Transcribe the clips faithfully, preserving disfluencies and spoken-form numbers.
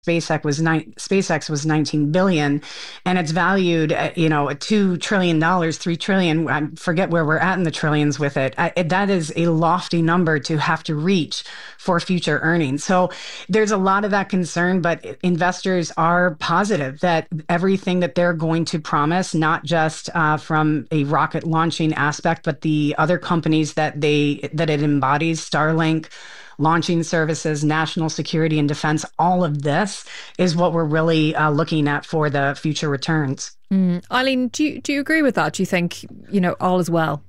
SpaceX was nine, SpaceX was nineteen billion, and it's valued at, you know, at two trillion dollars, three trillion. I forget where we're at in the trillions with it. I, it. That is a lofty number to have to reach for future earnings. So there's a lot of that concern, but investors are positive that everything that they're going to promise, not just uh, from a rocket launching aspect, but the other companies that they that it embodies, Starlink, launching services, national security and defense, all of this is what we're really uh, looking at for the future returns. Mm. Eileen, do you, do you agree with that? Do you think, you know, all is well?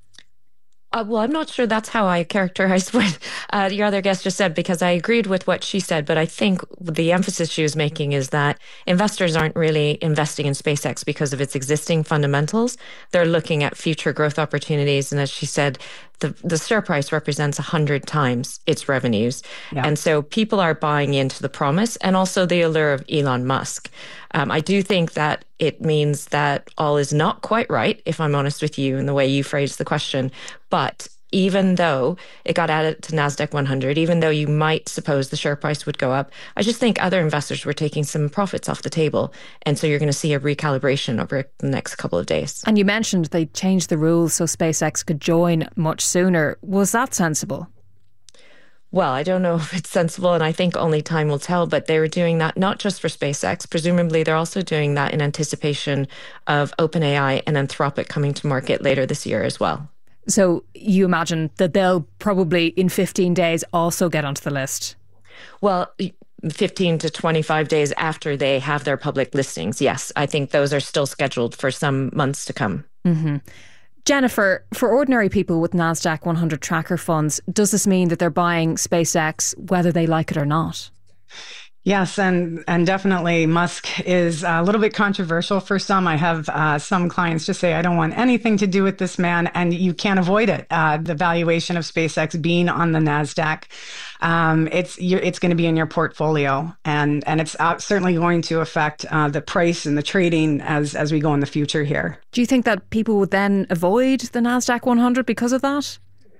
Uh, well, I'm not sure that's how I characterized what uh, your other guest just said, because I agreed with what she said. But I think the emphasis she was making is that investors aren't really investing in SpaceX because of its existing fundamentals. They're looking at future growth opportunities. And as she said, the, the share price represents one hundred times its revenues. Yeah. And so people are buying into the promise and also the allure of Elon Musk. Um, I do think that it means that all is not quite right, if I'm honest with you, in the way you phrased the question. But even though it got added to NASDAQ one hundred, even though you might suppose the share price would go up, I just think other investors were taking some profits off the table. And so you're going to see a recalibration over the next couple of days. And you mentioned they changed the rules so SpaceX could join much sooner. Was that sensible? Well, I don't know if it's sensible, and I think only time will tell, but they were doing that not just for SpaceX. Presumably, they're also doing that in anticipation of OpenAI and Anthropic coming to market later this year as well. So you imagine that they'll probably in fifteen days also get onto the list? Well, fifteen to twenty-five days after they have their public listings, yes. I think those are still scheduled for some months to come. Mm-hmm. Jennifer, for ordinary people with NASDAQ one hundred tracker funds, does this mean that they're buying SpaceX whether they like it or not? Yes, and and definitely Musk is a little bit controversial for some. I have uh, some clients just say, I don't want anything to do with this man, and you can't avoid it. Uh, the valuation of SpaceX being on the NASDAQ, um, it's you're, it's going to be in your portfolio, and and it's uh, certainly going to affect uh, the price and the trading as as we go in the future here. Do you think that people would then avoid the NASDAQ one hundred because of that?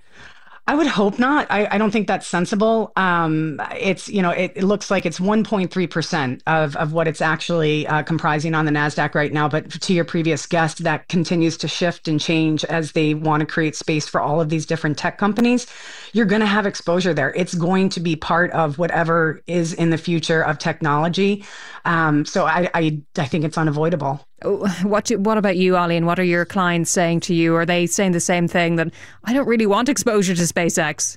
I would hope not. I, I don't think that's sensible. Um, it's, you know, it, it looks like it's one point three percent of, of what it's actually uh, comprising on the NASDAQ right now. But to your previous guest, that continues to shift and change as they want to create space for all of these different tech companies. You're going to have exposure there. It's going to be part of whatever is in the future of technology. Um, so I, I, I think it's unavoidable. What do, what about you, Eileen? What are your clients saying to you? Are they saying the same thing, that I don't really want exposure to SpaceX?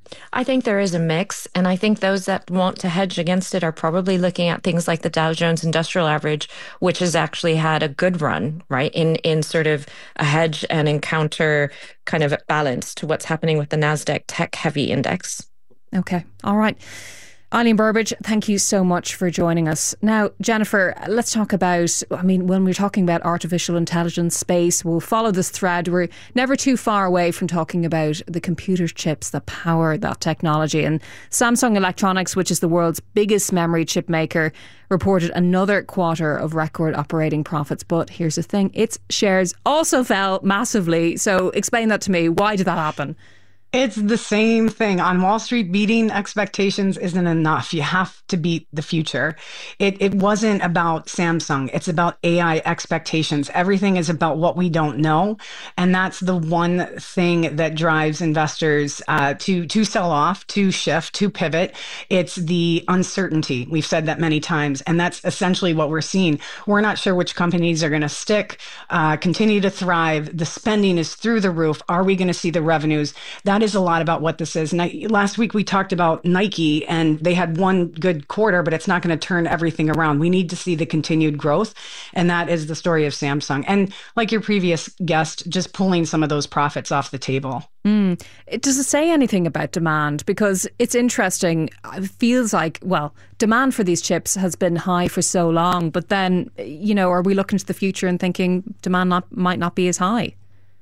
I think there is a mix, and I think those that want to hedge against it are probably looking at things like the Dow Jones Industrial Average, which has actually had a good run, right, in in sort of a hedge and encounter kind of balance to what's happening with the NASDAQ tech-heavy index. Okay, all right. Eileen Burbidge, thank you so much for joining us. Now, Jennifer, let's talk about, I mean, when we're talking about artificial intelligence space, we'll follow this thread. We're never too far away from talking about the computer chips that power that technology. And Samsung Electronics, which is the world's biggest memory chip maker, reported another quarter of record operating profits. But here's the thing, its shares also fell massively. So explain that to me. Why did that happen? It's the same thing. On Wall Street, beating expectations isn't enough. You have to beat the future. It it wasn't about Samsung. It's about A I expectations. Everything is about what we don't know. And that's the one thing that drives investors uh, to, to sell off, to shift, to pivot. It's the uncertainty. We've said that many times. And that's essentially what we're seeing. We're not sure which companies are going to stick, uh, continue to thrive. The spending is through the roof. Are we going to see the revenues? That is a lot about what this is. And last week we talked about Nike, and they had one good quarter, but it's not going to turn everything around. We need to see the continued growth. And that is the story of Samsung. And like your previous guest, just pulling some of those profits off the table. Mm. Does it say anything about demand? Because it's interesting. It feels like, well, demand for these chips has been high for so long, but then, you know, are we looking to the future and thinking demand not, might not be as high?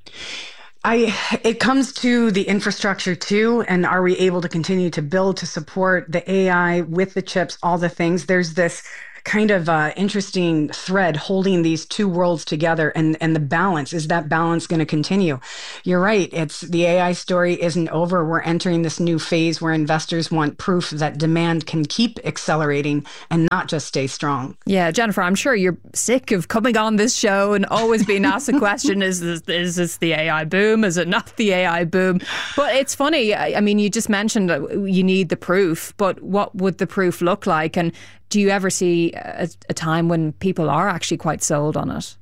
I, it comes to the infrastructure too, and are we able to continue to build to support the A I with the chips, all the things? There's this kind of uh, interesting thread holding these two worlds together, and, and the balance. Is that balance going to continue? You're right. It's the A I story isn't over. We're entering this new phase where investors want proof that demand can keep accelerating and not just stay strong. Yeah, Jennifer, I'm sure you're sick of coming on this show and always being asked the question, is this, is this the A I boom? Is it not the A I boom? But it's funny. I, I mean, you just mentioned you need the proof, but what would the proof look like? And do you ever see a, a time when people are actually quite sold on it?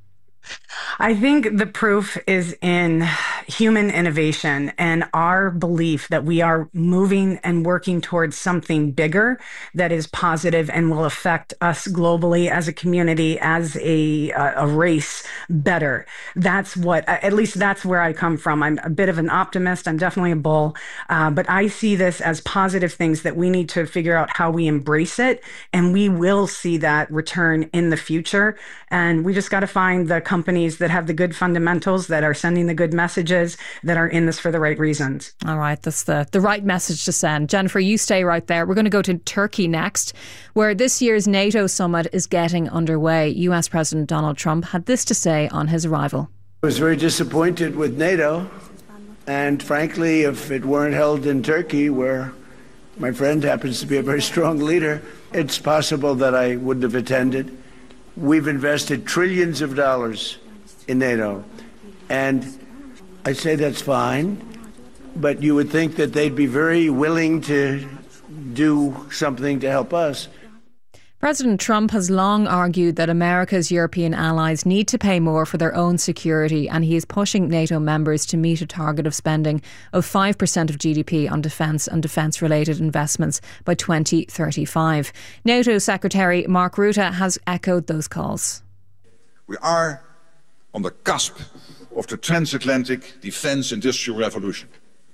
I think the proof is in human innovation and our belief that we are moving and working towards something bigger that is positive and will affect us globally as a community, as a, a race better. That's what, at least that's where I come from. I'm a bit of an optimist. I'm definitely a bull, uh, but I see this as positive things that we need to figure out how we embrace it. And we will see that return in the future. And we just got to find the companies that have the good fundamentals, that are sending the good messages, that are in this for the right reasons. All right, that's the, the right message to send. Jennifer, you stay right there. We're going to go to Turkey next, where this year's NATO summit is getting underway. U S President Donald Trump had this to say on his arrival. I was very disappointed with NATO, and frankly, if it weren't held in Turkey, where my friend happens to be a very strong leader, it's possible that I wouldn't have attended. We've invested trillions of dollars in NATO, and I say that's fine, but you would think that they'd be very willing to do something to help us. President Trump has long argued that America's European allies need to pay more for their own security, and he is pushing NATO members to meet a target of spending of five percent of G D P on defence and defence-related investments by twenty thirty-five. NATO Secretary Mark Rutte has echoed those calls. We are on the cusp of the transatlantic defence industrial revolution.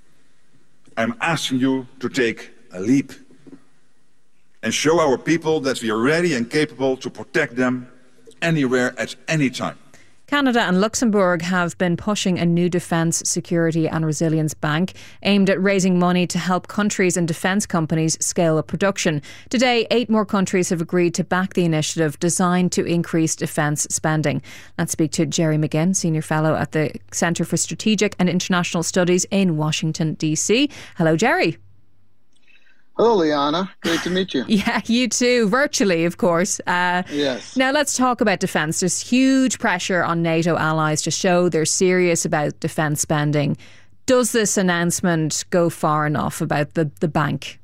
I'm asking you to take a leap and show our people that we are ready and capable to protect them anywhere at any time. Canada and Luxembourg have been pushing a new defence, security and resilience bank aimed at raising money to help countries and defence companies scale up production. Today, eight more countries have agreed to back the initiative designed to increase defence spending. Let's speak to Gerry McGinn, Senior Fellow at the Centre for Strategic and International Studies in Washington, D C. Hello, Gerry. Hello, Liana. Great to meet you. Yeah, you too. Virtually, of course. Uh, yes. Now, let's talk about defence. There's huge pressure on NATO allies to show they're serious about defence spending. Does this announcement go far enough about the, the bank?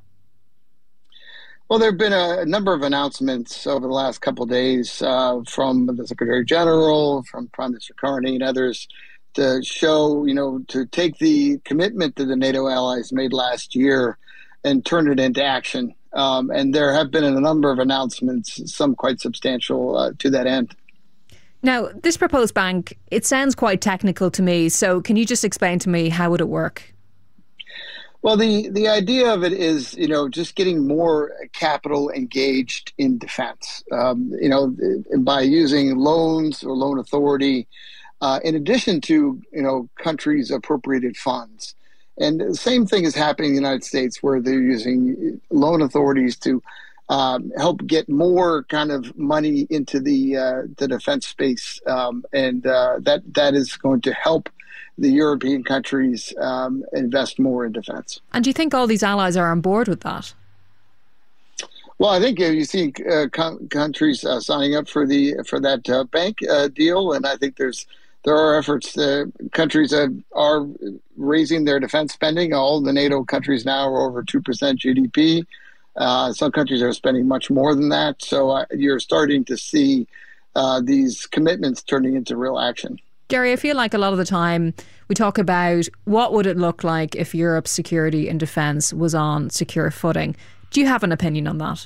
Well, there have been a number of announcements over the last couple of days uh, from the Secretary General, from Prime Minister Carney and others to show, you know, to take the commitment that the NATO allies made last year and turn it into action. Um, and there have been a number of announcements, some quite substantial uh, to that end. Now, this proposed bank, it sounds quite technical to me. So can you just explain to me how would it work? Well, the, the idea of it is, you know, just getting more capital engaged in defense, um, you know, by using loans or loan authority, uh, in addition to, you know, countries' appropriated funds. And the same thing is happening in the United States, where they're using loan authorities to um, help get more kind of money into the uh, the defense space, um, and uh, that that is going to help the European countries um, invest more in defense. And do you think all these allies are on board with that? Well, I think uh, you see uh, com- countries uh, signing up for the for that uh, bank uh, deal, and I think there's. There are efforts. Uh, countries that are raising their defense spending. All the NATO countries now are over two percent G D P. Uh, some countries are spending much more than that. So uh, you're starting to see uh, these commitments turning into real action. Gerry, I feel like a lot of the time we talk about what would it look like if Europe's security and defence was on secure footing. Do you have an opinion on that?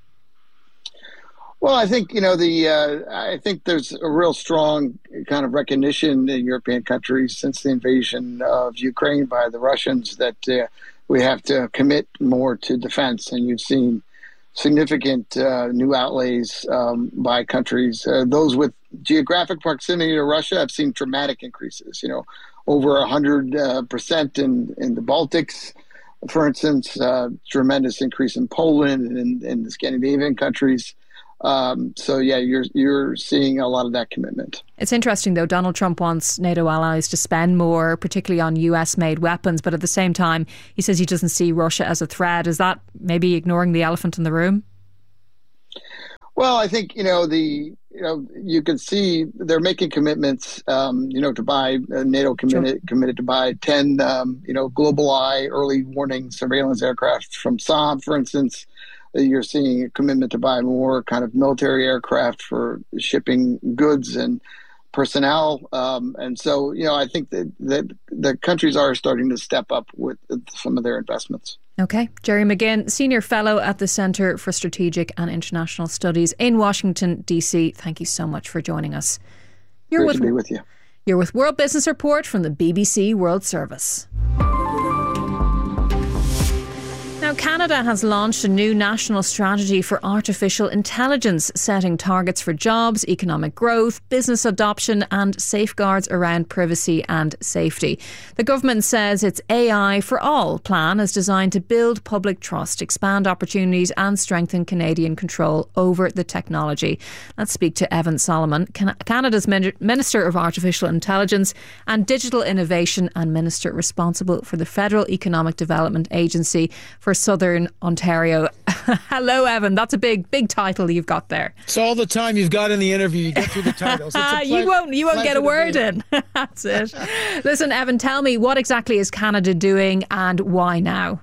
Well, I think, you know, the uh, I think there's a real strong kind of recognition in European countries since the invasion of Ukraine by the Russians that uh, we have to commit more to defense. And you've seen significant uh, new outlays um, by countries. Uh, those with geographic proximity to Russia have seen dramatic increases, you know, over one hundred percent in, in the Baltics, for instance, uh, tremendous increase in Poland and in, in the Scandinavian countries. Um, so yeah, you're you're seeing a lot of that commitment. It's interesting though. Donald Trump wants NATO allies to spend more, particularly on U S-made weapons, but at the same time, he says he doesn't see Russia as a threat. Is that maybe ignoring the elephant in the room? Well, I think you know the you know you can see they're making commitments. Um, you know to buy uh, NATO committed sure. committed to buy ten um, you know Global Eye early warning surveillance aircraft from Saab, for instance. You're seeing a commitment to buy more kind of military aircraft for shipping goods and personnel. Um, and so, you know, I think that, that the countries are starting to step up with some of their investments. Okay. Gerry McGinn, Senior Fellow at the Centre for Strategic and International Studies in Washington, D C. Thank you so much for joining us. You're Great with, to be with you. You're with World Business Report from the B B C World Service. Now, Canada has launched a new national strategy for artificial intelligence, setting targets for jobs, economic growth, business adoption and safeguards around privacy and safety. The government says its A I for All plan is designed to build public trust, expand opportunities and strengthen Canadian control over the technology. Let's speak to Evan Solomon, Canada's Minister of Artificial Intelligence and Digital Innovation and Minister responsible for the Federal Economic Development Agency for Southern Ontario. Hello, Evan. That's a big, big title you've got there. It's all the time you've got in the interview. You get through the titles. Ple- you won't, you won't get a word in. That's it. Listen, Evan, tell me, what exactly is Canada doing and why now?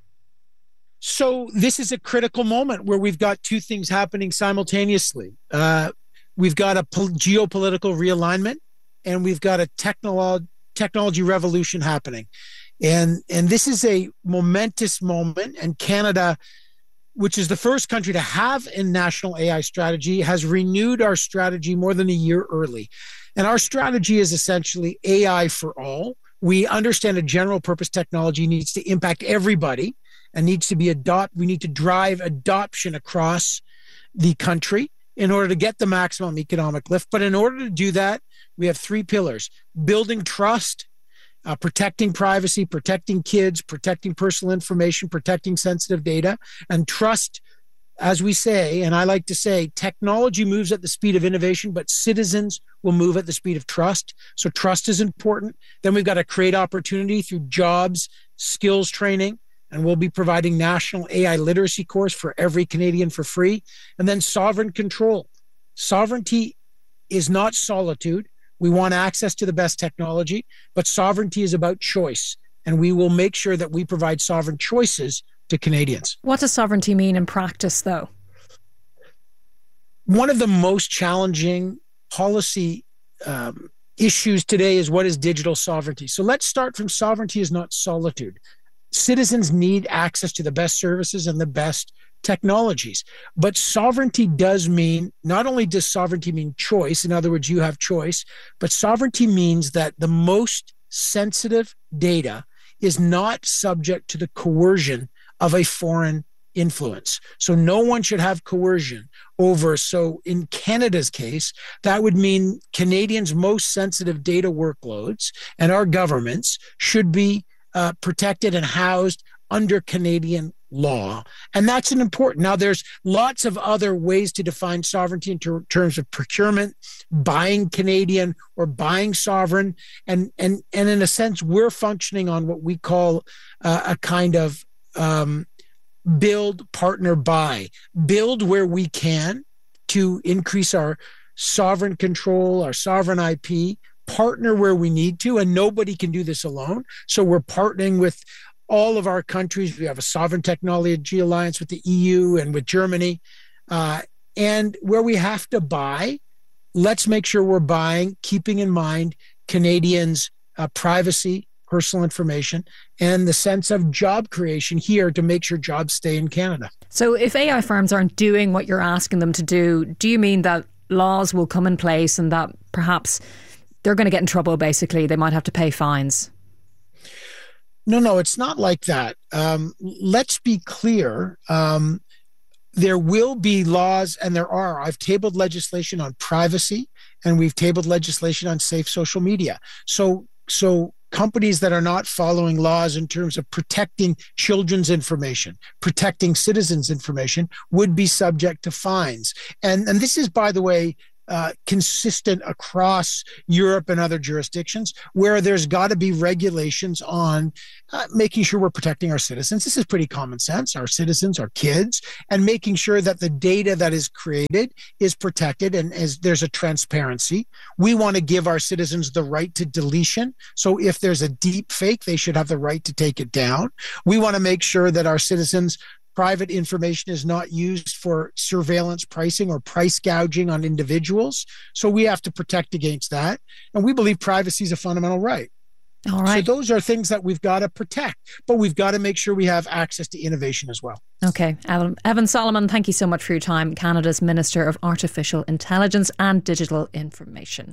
So this is a critical moment where we've got two things happening simultaneously. Uh, we've got a pol- geopolitical realignment and we've got a technolo- technology revolution happening. And and this is a momentous moment, and Canada, which is the first country to have a national A I strategy, has renewed our strategy more than a year early. And our strategy is essentially A I for all. We understand a general purpose technology needs to impact everybody and needs to be adopt. We need to drive adoption across the country in order to get the maximum economic lift. But in order to do that, we have three pillars: building trust, Uh, protecting privacy, protecting kids, protecting personal information, protecting sensitive data, and trust. As we say, and I like to say, technology moves at the speed of innovation, but citizens will move at the speed of trust. So trust is important. Then we've got to create opportunity through jobs, skills training, and we'll be providing national A I literacy course for every Canadian for free. And then sovereign control. Sovereignty is not solitude. We want access to the best technology, but sovereignty is about choice. And we will make sure that we provide sovereign choices to Canadians. What does sovereignty mean in practice, though? One of the most challenging policy um, issues today is what is digital sovereignty. So let's start from sovereignty is not solitude. Citizens need access to the best services and the best technologies. But sovereignty does mean, not only does sovereignty mean choice, in other words, you have choice, but sovereignty means that the most sensitive data is not subject to the coercion of a foreign influence. So no one should have coercion over. So in Canada's case, that would mean Canadians' most sensitive data workloads and our governments should be uh, protected and housed under Canadian law. And that's an important. Now, there's lots of other ways to define sovereignty in ter- terms of procurement, buying Canadian or buying sovereign. And, and, and in a sense, we're functioning on what we call uh, a kind of um, build, partner, buy. Build where we can to increase our sovereign control, our sovereign I P, partner where we need to, and nobody can do this alone. So we're partnering with all of our countries. We have a sovereign technology alliance with the E U and with Germany. Uh, and where we have to buy, let's make sure we're buying, keeping in mind Canadians' uh, privacy, personal information, and the sense of job creation here to make sure jobs stay in Canada. So if A I firms aren't doing what you're asking them to do, do you mean that laws will come in place and that perhaps they're going to get in trouble, basically? They might have to pay fines? No, no, it's not like that. Um, let's be clear. Um, there will be laws, and there are. I've tabled legislation on privacy, and we've tabled legislation on safe social media. So, so companies that are not following laws in terms of protecting children's information, protecting citizens' information, would be subject to fines. And, and this is, by the way, Uh, consistent across Europe and other jurisdictions, where there's got to be regulations on uh, making sure we're protecting our citizens. This is pretty common sense. Our citizens, our kids, and making sure that the data that is created is protected and as there's a transparency. We want to give our citizens the right to deletion. So if there's a deep fake, they should have the right to take it down. We want to make sure that our citizens' private information is not used for surveillance pricing or price gouging on individuals. So we have to protect against that. And we believe privacy is a fundamental right. All right. So those are things that we've got to protect, but we've got to make sure we have access to innovation as well. Okay. Evan, Evan Solomon, thank you so much for your time. Canada's Minister of Artificial Intelligence and Digital Information.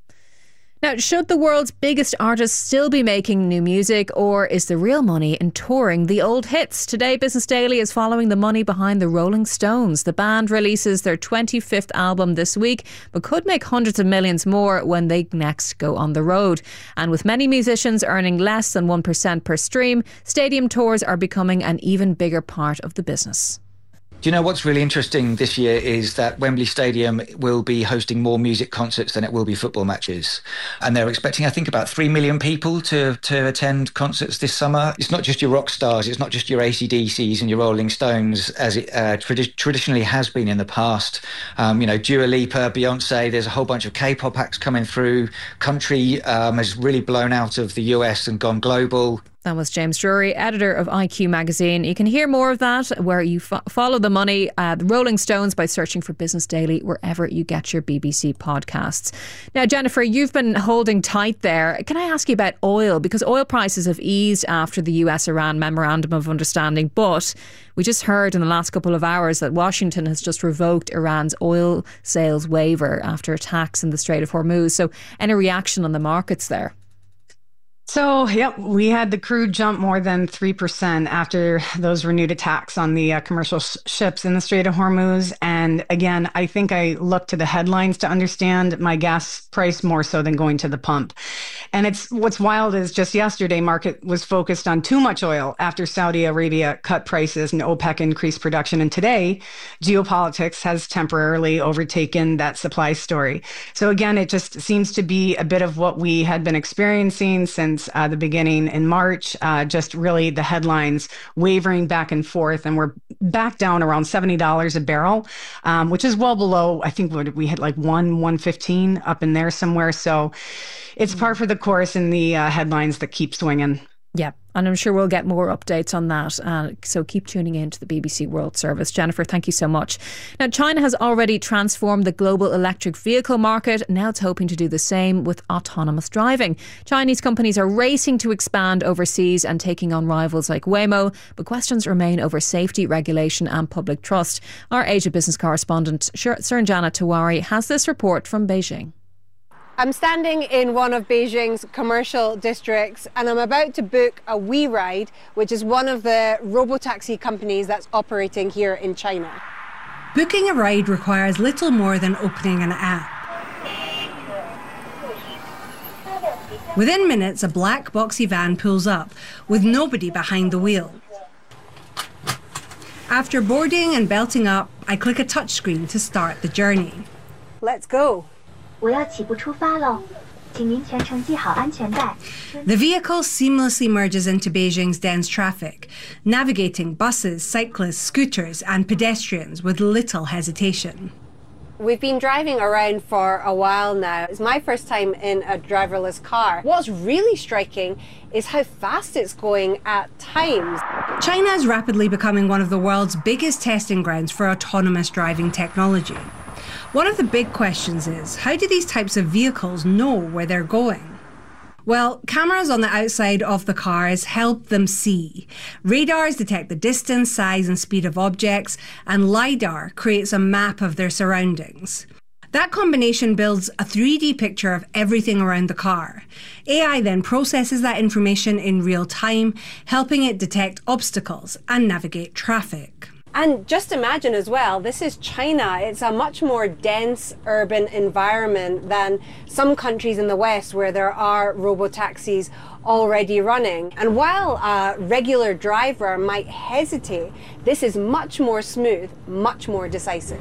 Now, should the world's biggest artists still be making new music, or is the real money in touring the old hits? Today, Business Daily is following the money behind the Rolling Stones. The band releases their twenty-fifth album this week, but could make hundreds of millions more when they next go on the road. And with many musicians earning less than one percent per stream, stadium tours are becoming an even bigger part of the business. Do you know what's really interesting this year is that Wembley Stadium will be hosting more music concerts than it will be football matches. And they're expecting, I think, about three million people to, to attend concerts this summer. It's not just your rock stars, it's not just your A C D Cs and your Rolling Stones, as it uh, tradi- traditionally has been in the past. Um, you know, Dua Lipa, Beyonce, there's a whole bunch of K-pop acts coming through. Country um, has really blown out of the U S and gone global. That was James Drury, editor of I Q magazine. You can hear more of that where you fo- follow the money, uh, the Rolling Stones, by searching for Business Daily wherever you get your B B C podcasts. Now, Jennifer, you've been holding tight there. Can I ask you about oil? Because oil prices have eased after the U S-Iran Memorandum of Understanding, but we just heard in the last couple of hours that Washington has just revoked Iran's oil sales waiver after attacks in the Strait of Hormuz. So any reaction on the markets there? So, yep, we had the crude jump more than three percent after those renewed attacks on the uh, commercial sh- ships in the Strait of Hormuz. And again, I think I looked to the headlines to understand my gas price more so than going to the pump. And it's what's wild is just yesterday, market was focused on too much oil after Saudi Arabia cut prices and OPEC increased production. And today, geopolitics has temporarily overtaken that supply story. So again, it just seems to be a bit of what we had been experiencing since Uh, the beginning in March, uh, just really the headlines wavering back and forth. And we're back down around seventy dollars a barrel, um, which is well below, I think we had like one, one fifteen up in there somewhere. So it's par for the course in the uh, headlines that keep swinging. Yeah, and I'm sure we'll get more updates on that. Uh, so keep tuning in to the B B C World Service. Jennifer, thank you so much. Now, China has already transformed the global electric vehicle market. Now it's hoping to do the same with autonomous driving. Chinese companies are racing to expand overseas and taking on rivals like Waymo, but questions remain over safety, regulation and public trust. Our Asia business correspondent, Suranjana Tiwari, has this report from Beijing. I'm standing in one of Beijing's commercial districts and I'm about to book a WeRide, which is one of the robotaxi companies that's operating here in China. Booking a ride requires little more than opening an app. Within minutes, a black boxy van pulls up with nobody behind the wheel. After boarding and belting up, I click a touchscreen to start the journey. Let's go. The vehicle seamlessly merges into Beijing's dense traffic, navigating buses, cyclists, scooters and pedestrians with little hesitation. We've been driving around for a while now. It's my first time in a driverless car. What's really striking is how fast it's going at times. China is rapidly becoming one of the world's biggest testing grounds for autonomous driving technology. One of the big questions is, how do these types of vehicles know where they're going? Well, cameras on the outside of the cars help them see. Radars detect the distance, size and speed of objects, and LiDAR creates a map of their surroundings. That combination builds a three D picture of everything around the car. A I then processes that information in real time, helping it detect obstacles and navigate traffic. And just imagine as well, this is China. It's a much more dense urban environment than some countries in the West where there are robo-taxis already running. And while a regular driver might hesitate, this is much more smooth, much more decisive.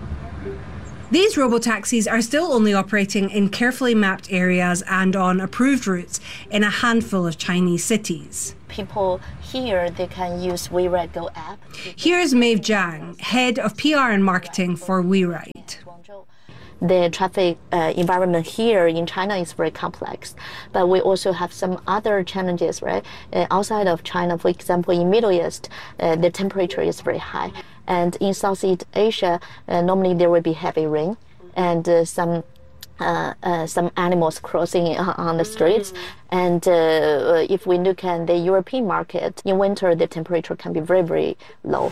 These robotaxis are still only operating in carefully mapped areas and on approved routes in a handful of Chinese cities. People here, they can use WeRide Go app. Here's Maeve Zhang, head of P R and marketing for WeRide. The traffic uh, environment here in China is very complex, but we also have some other challenges, right? Uh, outside of China, for example, in Middle East, uh, the temperature is very high. And in Southeast Asia, uh, normally there will be heavy rain and uh, some uh, uh, some animals crossing on the streets. And uh, if we look at the European market, in winter the temperature can be very, very low.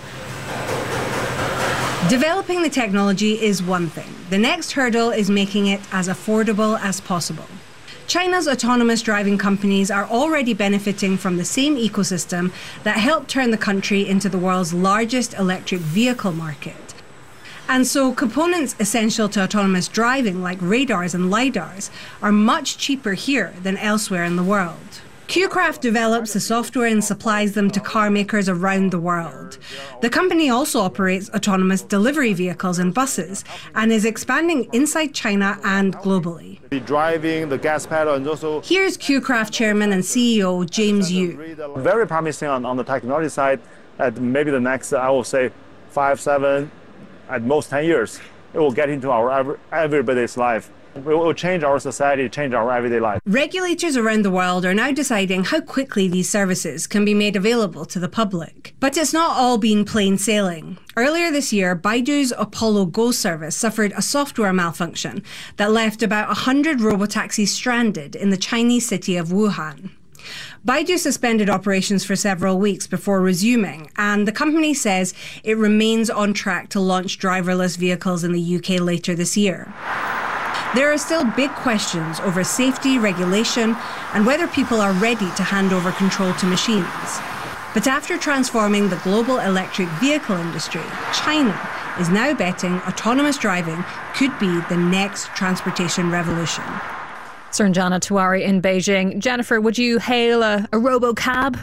Developing the technology is one thing. The next hurdle is making it as affordable as possible. China's autonomous driving companies are already benefiting from the same ecosystem that helped turn the country into the world's largest electric vehicle market. And so components essential to autonomous driving, like radars and lidars, are much cheaper here than elsewhere in the world. Qcraft develops the software and supplies them to car makers around the world. The company also operates autonomous delivery vehicles and buses and is expanding inside China and globally. The driving, the gas pedal, and also... Here's Qcraft chairman and C E O James Yu. Very promising on, on the technology side. At maybe the next, I will say, five, seven, at most ten years, it will get into our everybody's life. It will change our society, change our everyday life. Regulators around the world are now deciding how quickly these services can be made available to the public. But it's not all been plain sailing. Earlier this year, Baidu's Apollo Go service suffered a software malfunction that left about one hundred robotaxis stranded in the Chinese city of Wuhan. Baidu suspended operations for several weeks before resuming, and the company says it remains on track to launch driverless vehicles in the U K later this year. There are still big questions over safety, regulation, and whether people are ready to hand over control to machines. But after transforming the global electric vehicle industry, China is now betting autonomous driving could be the next transportation revolution. Surnjana Tiwari in Beijing. Jennifer, would you hail a, a robo-cab?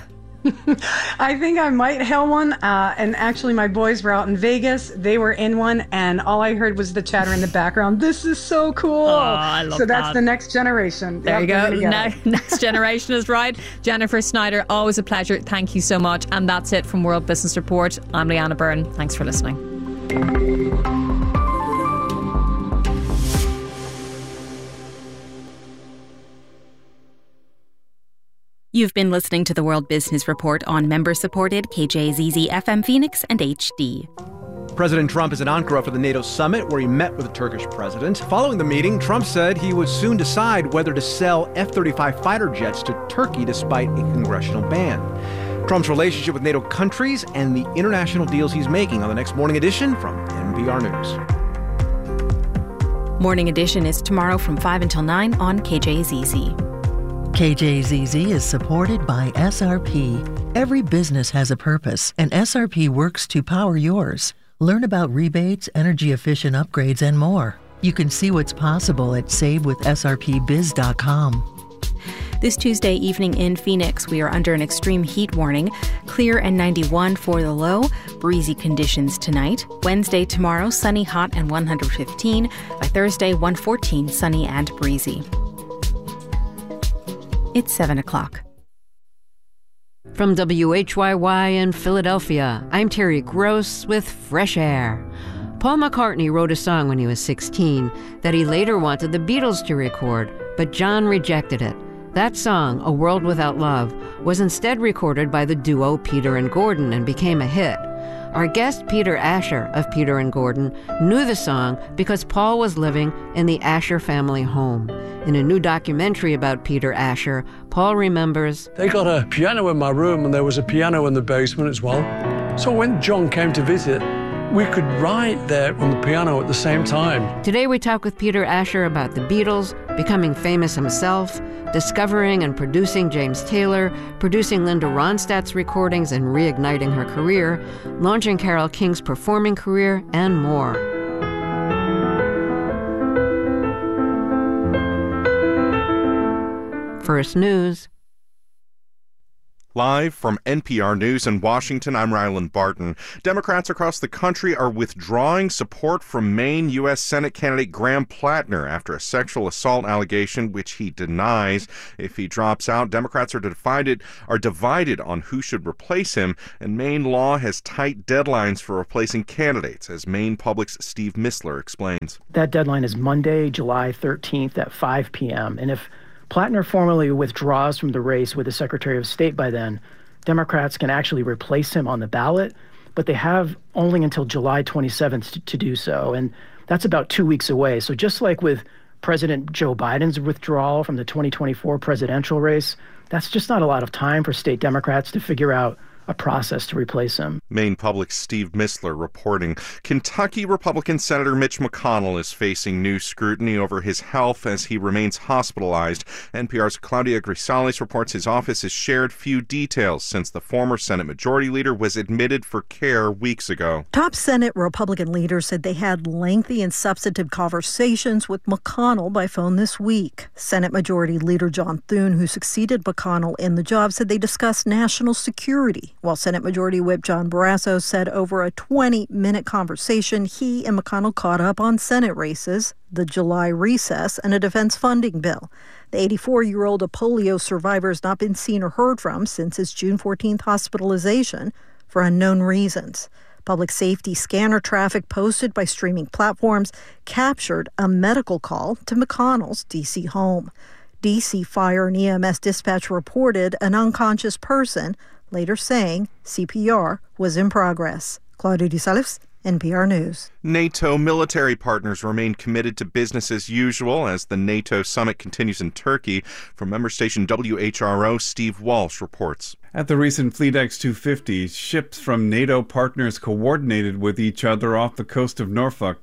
I think I might hail one. Uh, and actually, my boys were out in Vegas. They were in one, and all I heard was the chatter in the background. This is so cool. Oh, I love so that's that. the next generation. There yep, you go. Ne- next generation is right. Jennifer Snyder, always a pleasure. Thank you so much. And that's it from World Business Report. I'm Leanna Byrne. Thanks for listening. You've been listening to the World Business Report on member-supported K J Z Z F M Phoenix and H D. President Trump is in Ankara for the NATO summit, where he met with the Turkish president. Following the meeting, Trump said he would soon decide whether to sell F thirty-five fighter jets to Turkey despite a congressional ban. Trump's relationship with NATO countries and the international deals he's making on the next Morning Edition from N P R News. Morning Edition is tomorrow from five until nine on K J Z Z. K J Z Z is supported by S R P. Every business has a purpose, and S R P works to power yours. Learn about rebates, energy-efficient upgrades, and more. You can see what's possible at save with S R P biz dot com. This Tuesday evening in Phoenix, we are under an extreme heat warning. Clear and ninety-one for the low. Breezy conditions tonight. Wednesday, tomorrow, sunny, hot, and one hundred fifteen. By Thursday, one fourteen, sunny and breezy. It's seven o'clock. From W H Y Y in Philadelphia, I'm Terry Gross with Fresh Air. Paul McCartney wrote a song when he was sixteen that he later wanted the Beatles to record, but John rejected it. That song, A World Without Love, was instead recorded by the duo Peter and Gordon and became a hit. Our guest, Peter Asher of Peter and Gordon, knew the song because Paul was living in the Asher family home. In a new documentary about Peter Asher, Paul remembers, they got a piano in my room and there was a piano in the basement as well. So when John came to visit, we could write that on the piano at the same time. Today we talk with Peter Asher about the Beatles, becoming famous himself, discovering and producing James Taylor, producing Linda Ronstadt's recordings and reigniting her career, launching Carole King's performing career, and more. First News. Live from N P R News in Washington, I'm Ryland Barton. Democrats across the country are withdrawing support from Maine U S Senate candidate Graham Plattner after a sexual assault allegation which he denies. If he drops out, Democrats are divided, are divided on who should replace him, and Maine law has tight deadlines for replacing candidates, as Maine Public's Steve Mistler explains. That deadline is Monday, July thirteenth at five p.m., and if Plattner formally withdraws from the race with the Secretary of State by then, Democrats can actually replace him on the ballot, but they have only until July twenty-seventh to, to do so, and that's about two weeks away. So just like with President Joe Biden's withdrawal from the twenty twenty-four presidential race, that's just not a lot of time for state Democrats to figure out a process to replace him. Maine Public's Steve Mistler reporting. Kentucky Republican Senator Mitch McConnell is facing new scrutiny over his health as he remains hospitalized. N P R's Claudia Grisales reports his office has shared few details since the former Senate Majority Leader was admitted for care weeks ago. Top Senate Republican leaders said they had lengthy and substantive conversations with McConnell by phone this week. Senate Majority Leader John Thune, who succeeded McConnell in the job, said they discussed national security, while Senate Majority Whip John Barrasso said over a twenty-minute conversation, he and McConnell caught up on Senate races, the July recess, and a defense funding bill. The eighty-four-year-old, a polio survivor, has not been seen or heard from since his June fourteenth hospitalization for unknown reasons. Public safety scanner traffic posted by streaming platforms captured a medical call to McConnell's D C home. D C Fire and E M S dispatch reported an unconscious person, later saying C P R was in progress. Claudia Grisales, N P R News. NATO military partners remain committed to business as usual as the NATO summit continues in Turkey. From member station W H R O, Steve Walsh reports. At the recent FleetX two fifty, ships from NATO partners coordinated with each other off the coast of Norfolk.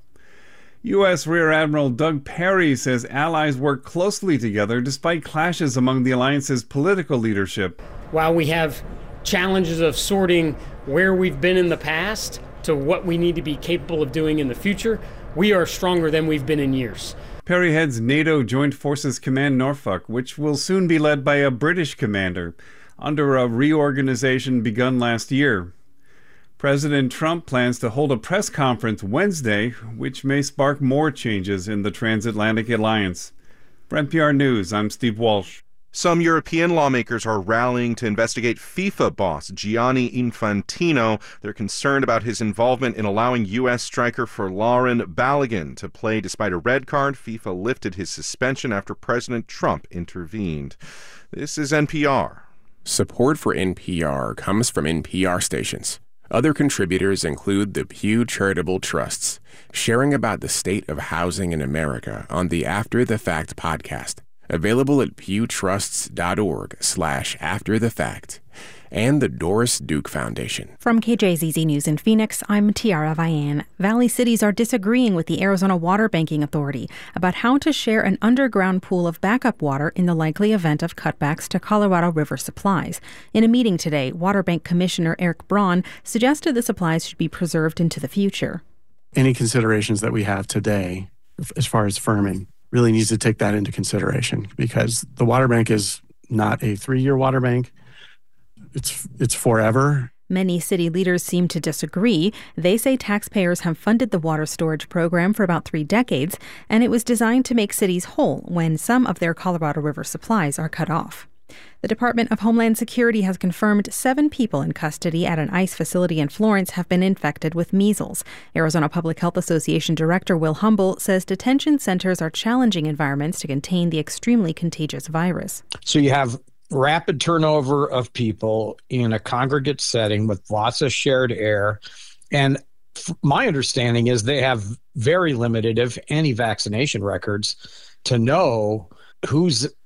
U S Rear Admiral Doug Perry says allies work closely together despite clashes among the alliance's political leadership. While we have challenges of sorting where we've been in the past to what we need to be capable of doing in the future, we are stronger than we've been in years. Perry heads NATO Joint Forces Command Norfolk, which will soon be led by a British commander, under a reorganization begun last year. President Trump plans to hold a press conference Wednesday, which may spark more changes in the transatlantic alliance. For N P R News, I'm Steve Walsh. Some European lawmakers are rallying to investigate FIFA boss Gianni Infantino. They're concerned about his involvement in allowing U S striker Folarin Balogun to play despite a red card. FIFA lifted his suspension after President Trump intervened. This is N P R. Support for N P R comes from N P R stations. Other contributors include the Pew Charitable Trusts, sharing about the state of housing in America on the After the Fact podcast. Available at pewtrusts.org slash after the fact, and the Doris Duke Foundation. From K J Z Z News in Phoenix, I'm Tiara Vian. Valley cities are disagreeing with the Arizona Water Banking Authority about how to share an underground pool of backup water in the likely event of cutbacks to Colorado River supplies. In a meeting today, Water Bank Commissioner Eric Braun suggested the supplies should be preserved into the future. Any considerations that we have today, as far as firming, really needs to take that into consideration, because the water bank is not a three-year water bank. It's it's forever. Many city leaders seem to disagree. They say taxpayers have funded the water storage program for about three decades, and it was designed to make cities whole when some of their Colorado River supplies are cut off. The Department of Homeland Security has confirmed seven people in custody at an ICE facility in Florence have been infected with measles. Arizona Public Health Association Director Will Humble says detention centers are challenging environments to contain the extremely contagious virus. So you have rapid turnover of people in a congregate setting with lots of shared air. And my understanding is they have very limited, if any, vaccination records to know who's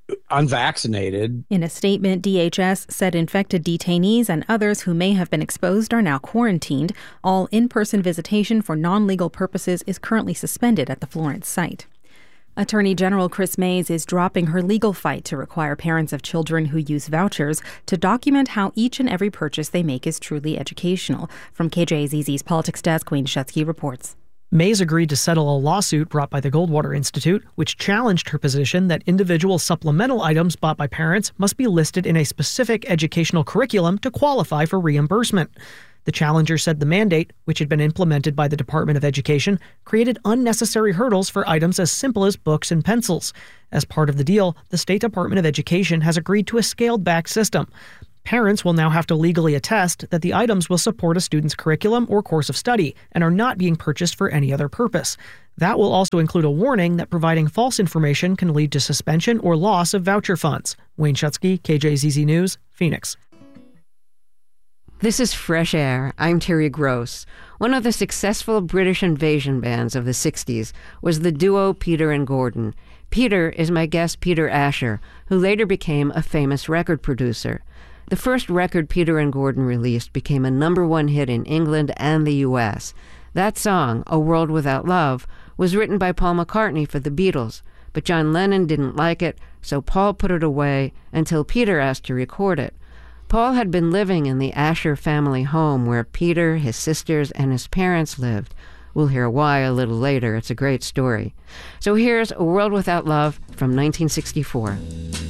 unvaccinated. In a statement, D H S said infected detainees and others who may have been exposed are now quarantined. All in-person visitation for non-legal purposes is currently suspended at the Florence site. Attorney General Chris Mays is dropping her legal fight to require parents of children who use vouchers to document how each and every purchase they make is truly educational. From K J Z Z's Politics Desk, Wayne Shutsky reports. Mays agreed to settle a lawsuit brought by the Goldwater Institute, which challenged her position that individual supplemental items bought by parents must be listed in a specific educational curriculum to qualify for reimbursement. The challenger said the mandate, which had been implemented by the Department of Education, created unnecessary hurdles for items as simple as books and pencils. As part of the deal, the State Department of Education has agreed to a scaled-back system. Parents will now have to legally attest that the items will support a student's curriculum or course of study and are not being purchased for any other purpose. That will also include a warning that providing false information can lead to suspension or loss of voucher funds. Wayne Shutsky, K J Z Z News, Phoenix. This is Fresh Air. I'm Terry Gross. One of the successful British invasion bands of the sixties was the duo Peter and Gordon. Peter is my guest Peter Asher, who later became a famous record producer. The first record Peter and Gordon released became a number one hit in England and the U S. That song, A World Without Love, was written by Paul McCartney for the Beatles, but John Lennon didn't like it, so Paul put it away until Peter asked to record it. Paul had been living in the Asher family home where Peter, his sisters, and his parents lived. We'll hear why a little later. It's a great story. So here's A World Without Love from nineteen sixty-four.